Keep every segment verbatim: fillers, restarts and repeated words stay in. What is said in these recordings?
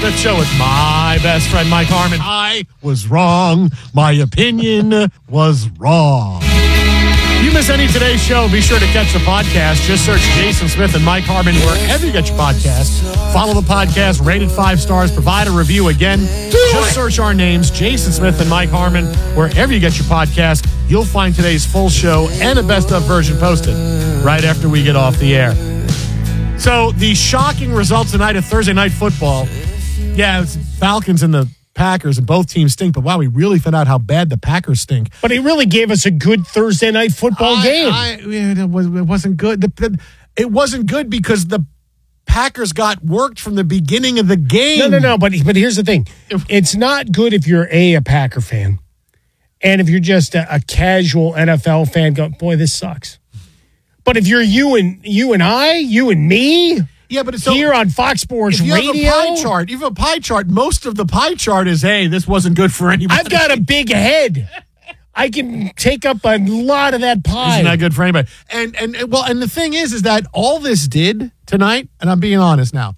Smith Show with my best friend, Mike Harmon. I was wrong. My opinion was wrong. If you miss any of today's show, be sure to catch the podcast. Just search Jason Smith and Mike Harmon wherever you get your podcasts. Follow the podcast, rate it five stars, provide a review again. Just search our names, Jason Smith and Mike Harmon, wherever you get your podcast. You'll find today's full show and a best-of version posted right after we get off the air. So the shocking results tonight of Thursday Night Football. Yeah, it's Falcons and the Packers, and both teams stink, but wow, we really found out how bad the Packers stink. But it really gave us a good Thursday Night Football I, game. I, it, was, it wasn't good. The, the, it wasn't good because the Packers got worked from the beginning of the game. No, no, no, but, but here's the thing. It's not good if you're A, a Packer fan, and if you're just a, a casual N F L fan, go, boy, this sucks. But if you're you and you and I, you and me... Yeah, but it's here so, on Fox Sports if you Radio. Have a pie chart. You have a pie chart. Most of the pie chart is, hey, this wasn't good for anybody. I've got a big head. I can take up a lot of that pie. Isn't that good for anybody? And and well, and the thing is, is that all this did tonight, and I'm being honest now,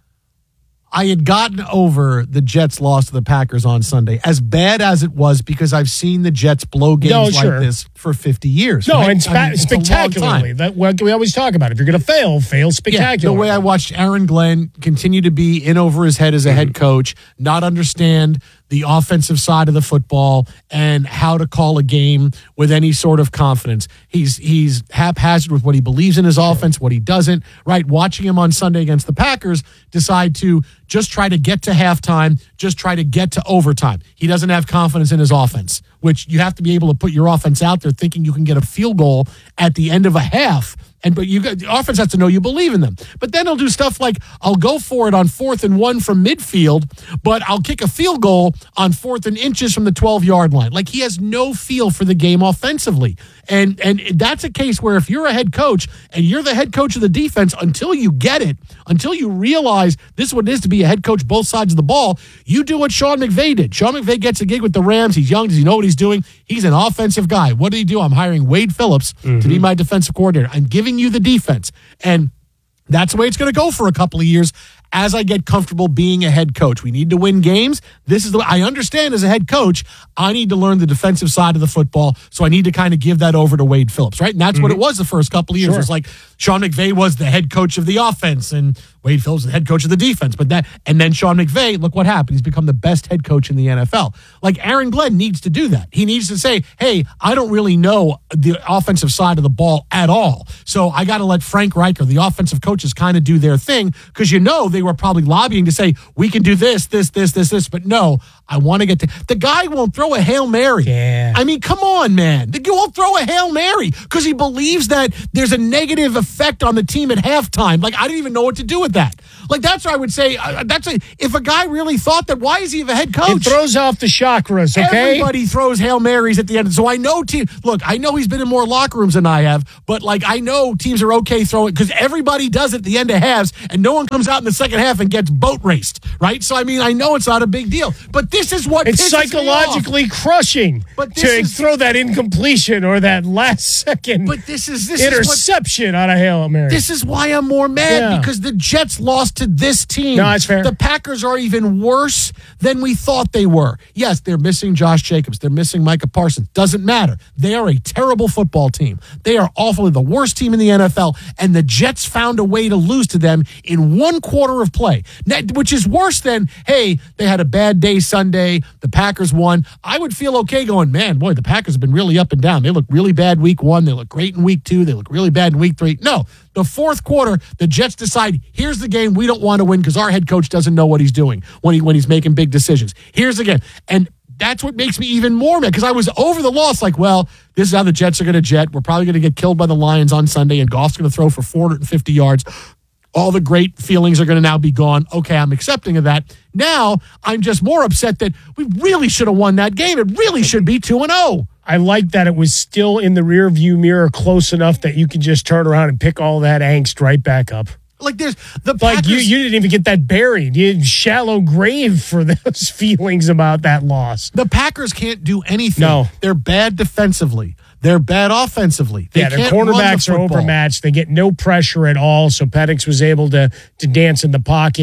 I had gotten over the Jets' loss to the Packers on Sunday, as bad as it was, because I've seen the Jets blow games no, like sure. this for fifty years. No, right? and spa- I mean, spectacularly. That what we always talk about. If you're going to fail, fail spectacularly. Yeah, the way I watched Aaron Glenn continue to be in over his head as a mm-hmm. head coach, not understand the offensive side of the football and how to call a game with any sort of confidence. He's he's haphazard with what he believes in his sure. offense, what he doesn't. Right, watching him on Sunday against the Packers decide to just try to get to halftime, just try to get to overtime. He doesn't have confidence in his offense, which you have to be able to put your offense out there thinking you can get a field goal at the end of a half. And but you got the offense has to know you believe in them. But then he'll do stuff like, I'll go for it on fourth and one from midfield, but I'll kick a field goal on fourth and inches from the twelve-yard line. Like, he has no feel for the game offensively. And and that's a case where if you're a head coach and you're the head coach of the defense, until you get it, until you realize this is what it is to be a head coach both sides of the ball, you do what Sean McVay did. Sean McVay gets a gig with the Rams. He's young. Does he know what he's doing? He's an offensive guy. What did he do? I'm hiring Wade Phillips mm-hmm. to be my defensive coordinator. I'm giving you the defense. And that's the way it's going to go for a couple of years as I get comfortable being a head coach. We need to win games. This is the I understand as a head coach, I need to learn the defensive side of the football, so I need to kind of give that over to Wade Phillips, right? And that's mm-hmm. what it was the first couple of years. Sure. It was like Sean McVay was the head coach of the offense and Wade Phillips was the head coach of the defense. But that and then Sean McVay, look what happened. He's become the best head coach in the N F L. Like, Aaron Glenn needs to do that. He needs to say, hey, I don't really know the offensive side of the ball at all. So I got to let Frank Reich, the offensive coaches, kind of do their thing, because you know they were probably lobbying to say, we can do this, this, this, this, this. But no, I want to get to... The guy won't throw a Hail Mary. Yeah. I mean, come on, man. The guy won't throw a Hail Mary because he believes that there's a negative effect on the team at halftime. Like, I didn't even know what to do with that. Like, that's what I would say. Uh, that's a, if a guy really thought that, why is he a head coach? It throws off the chakras, okay? Everybody throws Hail Marys at the end. So I know team. Look, I know he's been in more locker rooms than I have, but like, I know teams are okay throwing, because everybody does it at the end of halves, and no one comes out in the second half and gets boat raced, right? So I mean, I know it's not a big deal, but this is what it's psychologically crushing but to is, throw that incompletion or that last second but this is this interception is what, on a Hail Mary. This is why I'm more mad, yeah. because the Jets lost to this team. No, that's fair. The Packers are even worse than we thought they were. Yes, they're missing Josh Jacobs. They're missing Micah Parsons. Doesn't matter. They are a terrible football team. They are awfully the worst team in the N F L, and the Jets found a way to lose to them in one quarter of play, which is worse than, hey, they had a bad day Sunday, the Packers won. I would feel okay going, man, boy, the Packers have been really up and down. They look really bad week one. They look great in week two. They look really bad in week three. No, the fourth quarter, the Jets decide, here's the game we don't want to win because our head coach doesn't know what he's doing when he when he's making big decisions. Here's the game. And that's what makes me even more mad, because I was over the loss like, well, this is how the Jets are going to jet. We're probably going to get killed by the Lions on Sunday, and Goff's going to throw for four hundred fifty yards. All the great feelings are going to now be gone. Okay, I'm accepting of that. Now, I'm just more upset that we really should have won that game. It really should be two and oh. I like that it was still in the rearview mirror close enough that you can just turn around and pick all that angst right back up. Like there's the like Packers, you, you didn't even get that buried. You had shallow grave for those feelings about that loss. The Packers can't do anything. No. They're bad defensively. They're bad offensively. They yeah, their can't cornerbacks run the are overmatched. They get no pressure at all. So Penix was able to to dance in the pocket.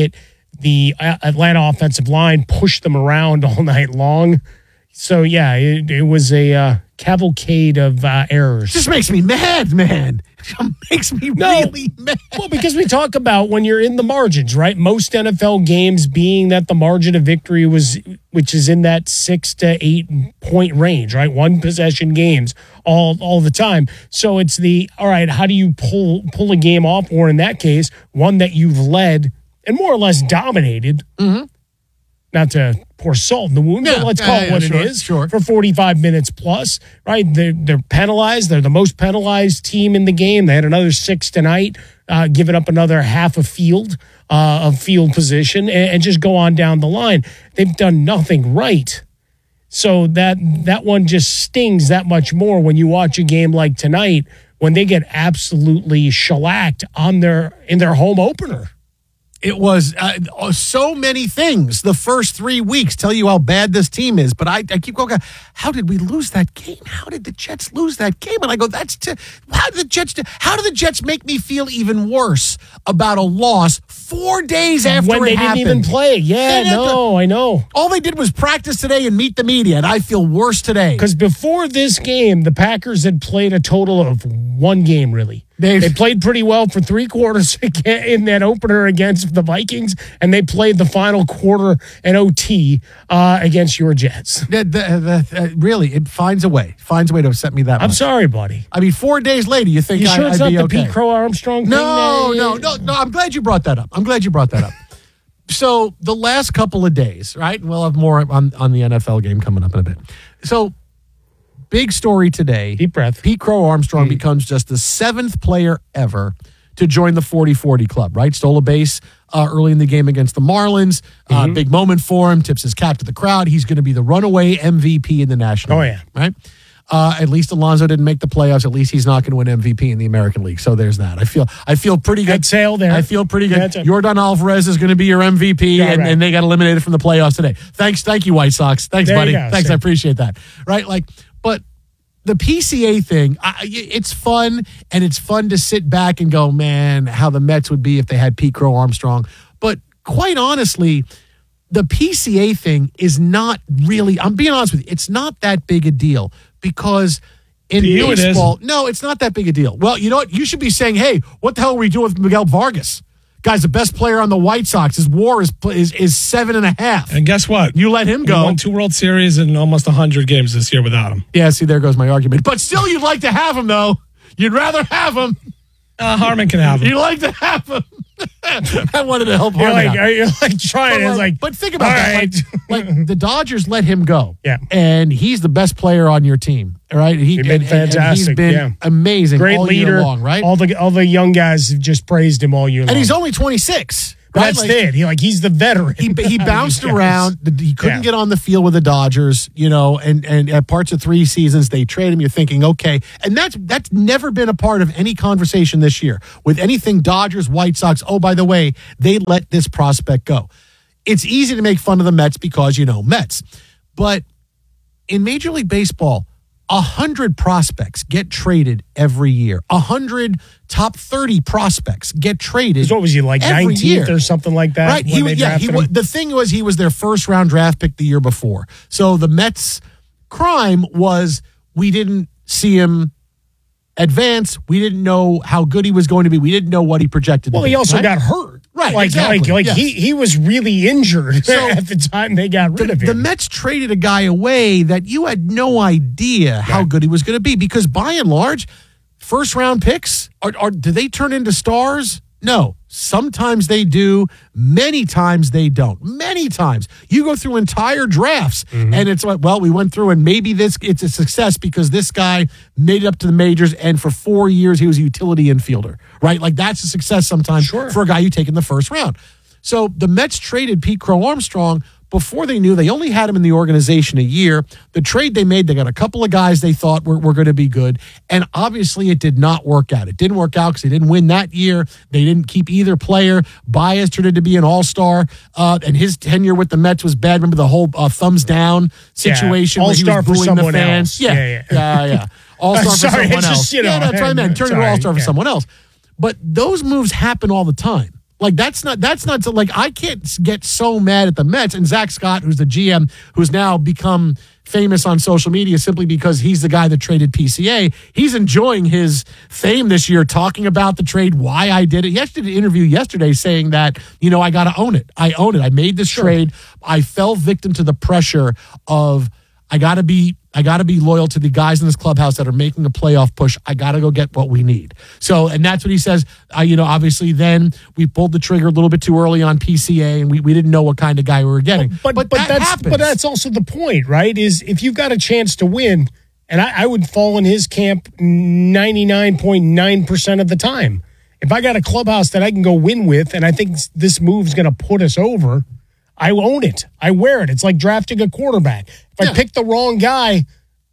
the Atlanta offensive line pushed them around all night long. So, yeah, it, it was a uh, cavalcade of uh, errors. Just makes me mad, man. It makes me no. really mad. Well, because we talk about when you're in the margins, right? Most N F L games being that the margin of victory was, which is in that six to eight point range, right? One possession games all all the time. So it's the, all right, how do you pull pull a game off? Or in that case, one that you've led and more or less dominated. Mm-hmm. Not to pour salt in the wound, yeah, but let's yeah, call yeah, it what sure, it is sure. for forty-five minutes plus, right? They're, they're penalized. They're the most penalized team in the game. They had another six tonight, uh, giving up another half a field uh, of field position, and, and just go on down the line. They've done nothing right. So that that one just stings that much more when you watch a game like tonight when they get absolutely shellacked on their in their home opener. It was uh, so many things. The first three weeks tell you how bad this team is. But I, I keep going, how did we lose that game? How did the Jets lose that game? And I go, that's to, how did the Jets? How did the Jets make me feel even worse about a loss four days after when they it happened? didn't even play? Yeah, no, I know. All they did was practice today and meet the media, and I feel worse today. Because before this game, the Packers had played a total of one game, really. They've, they played pretty well for three quarters in that opener against the Vikings, and they played the final quarter and O T uh, against your Jets. The, the, the, uh, really, it finds a way. Finds a way to upset me that much. I'm sorry, buddy. I mean, four days later, you think you I, sure it's I'd not be the okay. Pete Crow Armstrong thing? No, that, no, no, no. I'm glad you brought that up. I'm glad you brought that up. So the last couple of days, right? We'll have more on, on the N F L game coming up in a bit. So big story today. Deep breath. Pete Crow Armstrong Mm. becomes just the seventh player ever to join the forty forty club, right? Stole a base uh, early in the game against the Marlins. Uh, Mm-hmm. big moment for him. Tips his cap to the crowd. He's going to be the runaway M V P in the National Oh, League, yeah. right? Uh, at least Alonso didn't make the playoffs. At least he's not going to win M V P in the American League. So there's that. I feel I feel pretty good. Good sale there. I feel pretty good. That's a- Jordan Alvarez is going to be your M V P, Yeah, and, right. and they got eliminated from the playoffs today. Thanks, thank you, White Sox. Thanks, There you buddy. go, Thanks, sir. I appreciate that. Right, like, but the P C A thing, I, it's fun, and it's fun to sit back and go, man, how the Mets would be if they had Pete Crow Armstrong. But quite honestly, the P C A thing is not really, I'm being honest with you, it's not that big a deal because in To you it is. baseball, no, it's not that big a deal. Well, you know what? You should be saying, hey, what the hell are we doing with Miguel Vargas? Guy's the best player on the White Sox. His WAR is is, is seven and a half. And guess what? You let him He go. won two World Series and almost one hundred games this year without him. Yeah, see, there goes my argument. But still, you'd like to have him, though. You'd rather have him. Uh, Harmon can have him. You'd like to have him. I wanted to help You're Harmon like, out. are you like trying? But, It's like, but think about all that. right. Like, like the Dodgers let him go. Yeah. And he's the best player on your team. All right. He, He's been and- and- and he's fantastic, been yeah. amazing. Great all leader. year long, right? All the all the young guys have just praised him all year long. and he's only twenty-six. But Right? that's Like, it. He like he's the veteran. He, he out of bounced these guys. around. He couldn't Yeah. get on the field with the Dodgers, you know, and, and at parts of three seasons they trade him. You're thinking, okay. And that's that's never been a part of any conversation this year with anything Dodgers, White Sox. Oh, by the way, they let this prospect go. It's easy to make fun of the Mets because, you know, Mets. But in Major League Baseball, a hundred prospects get traded every year. A hundred top thirty prospects get traded. So what was he like every nineteenth year. or something like that? Right. He, when they yeah. He, drafted wa- him? the thing was, he was their first round draft pick the year before. So the Mets' crime was we didn't see him advance. We didn't know how good he was going to be. We didn't know what he projected. Well, to he be, also right? got hurt. Right, Like exactly, like like yes. he he was really injured So- at the time they got rid The, of him. the Mets traded a guy away that you had no idea how good he was going to be because by and large, first round picks are, are do they turn into stars? No. Sometimes they do. Many times they don't. Many times you go through entire drafts and it's like, well, we went through and maybe this it's a success because this guy made it up to the majors and for four years he was a utility infielder, right? Like that's a success sometimes Sure. for a guy you take in the first round. So the Mets traded Pete Crow Armstrong before they knew they only had him in the organization a year. The trade they made, they got a couple of guys they thought were, were going to be good. And obviously it did not work out. It didn't work out because they didn't win that year. They didn't keep either player. Baez turned into be an all-star. Uh, and his tenure with the Mets was bad. Remember the whole uh, thumbs down situation where he all-star was for booing the someone fans? else. Yeah, Yeah, yeah, yeah. yeah. yeah. All-star for Sorry, someone it's just, else. you know, yeah, that's what I meant. Turn into sorry, all-star for yeah. someone else. But those moves happen all the time. Like, that's not, that's not, so, like, I can't get so mad at the Mets. And Zach Scott, who's the G M, who's now become famous on social media simply because he's the guy that traded P C A, he's enjoying his fame this year, talking about the trade, why I did it. He actually did an interview yesterday saying that, you know, I got to own it. I own it. I made this sure. trade. I fell victim to the pressure of, I got to be, I got to be loyal to the guys in this clubhouse that are making a playoff push. I got to go get what we need. So, and that's what he says. Uh, you know, obviously then we pulled the trigger a little bit too early on P C A and we, we didn't know what kind of guy we were getting. But, but, but that that's, happens. but that's also the point, right? Is if you've got a chance to win, and I, I would fall in his camp ninety-nine point nine percent of the time. If I got a clubhouse that I can go win with, and I think this move's going to put us over, I own it. I wear it. It's like drafting a quarterback. If yeah. I pick the wrong guy,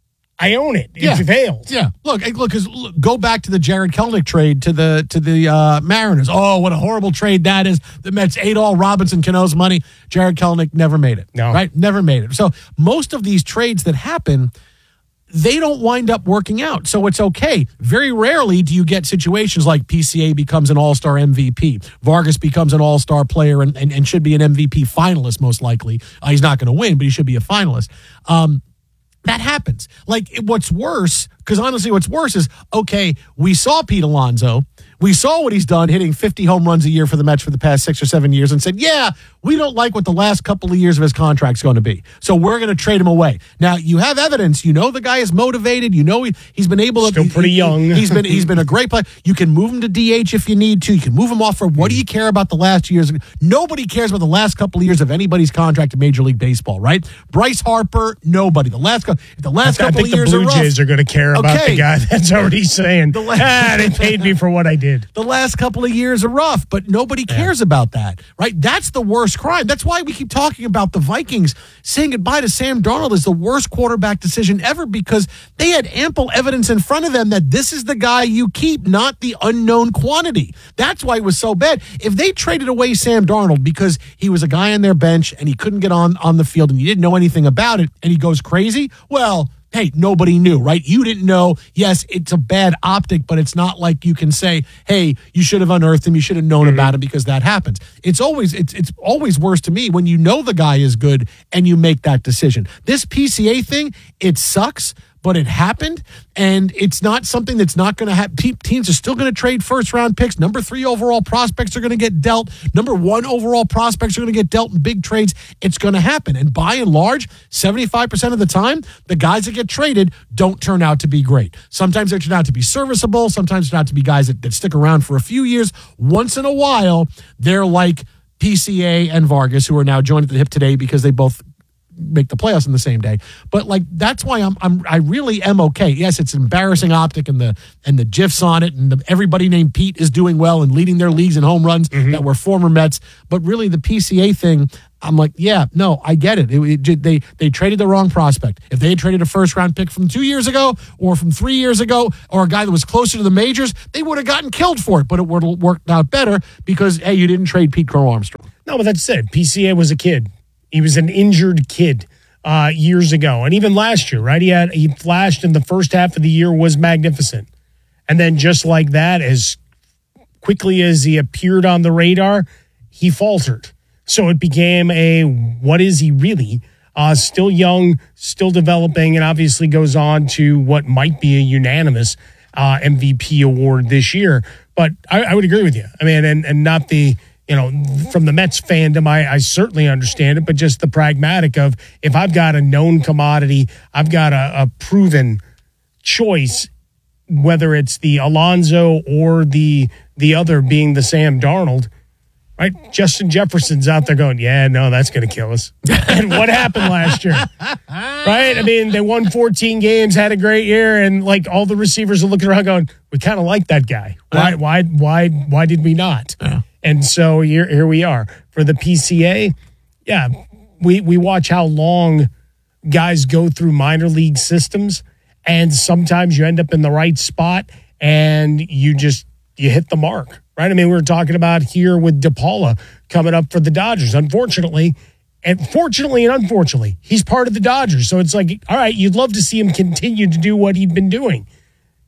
I own it. It yeah. failed. Yeah. Look, look, because go back to the Jared Kelenic trade to the to the uh, Mariners. Oh, what a horrible trade that is. The Mets ate all Robinson Cano's money. Jared Kelenic never made it. No. Right? Never made it. So most of these trades that happen, they don't wind up working out. So it's okay. Very rarely do you get situations like P C A becomes an all-star M V P. Vargas becomes an all-star player and, and, and should be an M V P finalist most likely. Uh, he's not going to win, but he should be a finalist. Um, that happens. Like, what's worse, because honestly what's worse is, okay, we saw Pete Alonso. We saw what he's done, hitting fifty home runs a year for the Mets for the past six or seven years and said, yeah, we don't like what the last couple of years of his contract's going to be. So we're going to trade him away. Now, you have evidence. You know the guy is motivated. You know he, he's been able to. Still pretty he, young. He's been he's been a great player. You can move him to D H if you need to. You can move him off for what do you care about the last years? Nobody cares about the last couple of years of anybody's contract in Major League Baseball, right? Bryce Harper, nobody. The last, if the last I couple think of years the Blue are Jays rough, are going to care about okay. the guy that's already saying, The last- ah, they paid me for what I did. The last couple of years are rough, but nobody cares yeah. about that, right? That's the worst crime. That's why we keep talking about the Vikings saying goodbye to Sam Darnold is the worst quarterback decision ever, because they had ample evidence in front of them that this is the guy you keep, not the unknown quantity. That's why it was so bad. If they traded away Sam Darnold because he was a guy on their bench and he couldn't get on, on the field and you didn't know anything about it and he goes crazy, well, hey, nobody knew, right? You didn't know. Yes, it's a bad optic, but it's not like you can say, hey, you should have unearthed him. You should have known mm-hmm. about it, because that happens. It's always it's it's always worse to me when you know the guy is good and you make that decision. This P C A thing, it sucks, but it happened, and it's not something that's not going to happen. Teams are still going to trade first-round picks. Number three overall prospects are going to get dealt. Number one overall prospects are going to get dealt in big trades. It's going to happen. And by and large, seventy-five percent of the time, the guys that get traded don't turn out to be great. Sometimes they turn out to be serviceable. Sometimes they turn out to be guys that, that stick around for a few years. Once in a while, they're like P C A and Vargas, who are now joined at the hip today because they both make the playoffs in the same day. But like, that's why I'm I'm I really am okay. Yes, it's embarrassing optic and the and the GIFs on it, and the, everybody named Pete is doing well and leading their leagues in home runs mm-hmm. that were former Mets. But really, the P C A thing, I'm like, yeah, no, I get it. It, it. They they traded the wrong prospect. If they had traded a first round pick from two years ago or from three years ago, or a guy that was closer to the majors, they would have gotten killed for it. But it would have worked out better because, hey, you didn't trade Pete Crow Armstrong. No, but that's it. P C A was a kid. He was an injured kid uh, years ago, and even last year, right? He had he flashed in the first half of the year, was magnificent, and then just like that, as quickly as he appeared on the radar, he faltered. So it became a what is he really? Uh, still young, still developing, and obviously goes on to what might be a unanimous uh, M V P award this year. But I, I would agree with you. I mean, and and not the. You know, from the Mets fandom, I, I certainly understand it, but just the pragmatic of if I've got a known commodity, I've got a, a proven choice, whether it's the Alonso or the the other being the Sam Darnold, right? Justin Jefferson's out there going, yeah, no, that's going to kill us. And what happened last year, right? I mean, they won fourteen games, had a great year, and like all the receivers are looking around going, we kind of like that guy. Why, why, why, why did we not? Yeah. And so here, here we are for the P C A. Yeah, we we watch how long guys go through minor league systems, and sometimes you end up in the right spot and you just you hit the mark, right? I mean, we were talking about here with DePaula coming up for the Dodgers. Unfortunately, and fortunately and unfortunately, he's part of the Dodgers. So it's like, all right, you'd love to see him continue to do what he'd been doing.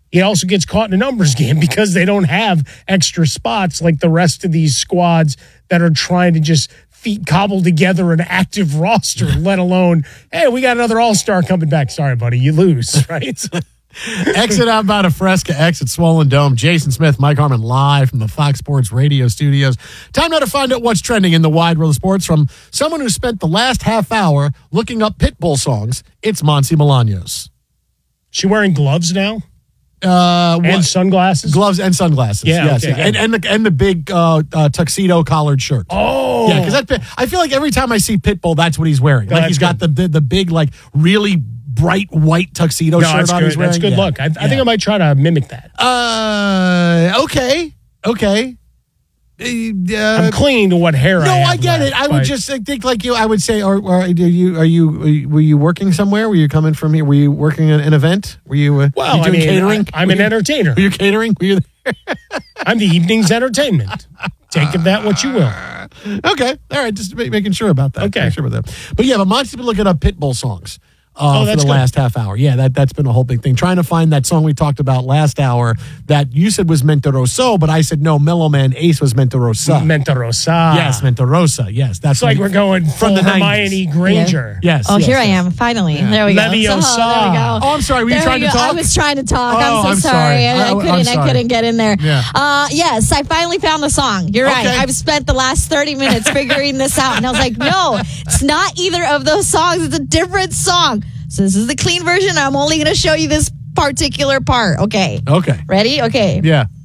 he also gets caught in a numbers game because they don't have extra spots like the rest of these squads that are trying to just feet cobble together an active roster, let alone, hey, we got another all-star coming back. Sorry, buddy, you lose, right? Exit out by a Fresca, exit Swollen Dome. Jason Smith, Mike Harmon, live from the Fox Sports Radio studios. Time now to find out what's trending in the wide world of sports from someone who spent the last half hour looking up Pitbull songs. It's Monty Bolaños. She wearing gloves now? Uh, and what? sunglasses? Gloves and sunglasses. Yeah, yes, okay, yeah. And, and the and the big uh, uh, tuxedo collared shirt. Oh, yeah, because I feel like every time I see Pitbull, that's what he's wearing. No, like he's got the, the the big like really bright white tuxedo no, shirt that's on. Good. He's wearing. That's good yeah. look. I, I yeah. think I might try to mimic that. Uh, okay, okay. Uh, I'm clinging to what hair no, I have I get left, it. I but- would just think like you. I would say, or, or are you? Are you? Were you working somewhere? Were you coming from here? Were you working an, an event? Were you? Uh, Well, you doing I mean, catering? I, I'm were an you, entertainer. Were you catering? Were you? I'm the evening's entertainment. Take of that what you will. Okay, all right. Just ma- making sure about that. Okay. Making sure about that. But yeah, but Monty's been looking up Pitbull songs. Uh, Oh, for that's the good. last half hour. Yeah, that, that's been a whole big thing. Trying to find that song we talked about last hour that you said was Mentiroso, but I said no, Mellow Man Ace was Mentirosa. Mentirosa. yes, Mentirosa. Yes, that's It's like from- we're going from from the the Hermione nineties. Granger. Yes. Oh, yes, here I yes. am. Finally. There we go. Leviosa. So, there we go. Oh, I'm sorry. Were you There trying we to go. talk? I was trying to talk. Oh, I'm so I'm sorry. sorry. I, I I- I'm couldn't. I sorry. couldn't get in there. Yeah. Uh, yes, I finally found the song. You're right. Okay. I've spent the last thirty minutes figuring this out, and I was like, no, it's not either of those songs. It's a different song. So this is the clean version. I'm only going to show you this particular part. Okay. Okay. Ready? Okay. Yeah.